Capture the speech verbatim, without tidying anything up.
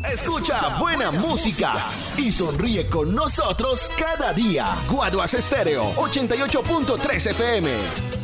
Escucha buena música y sonríe con nosotros cada día. Guaduas Estéreo ochenta y ocho punto tres F M.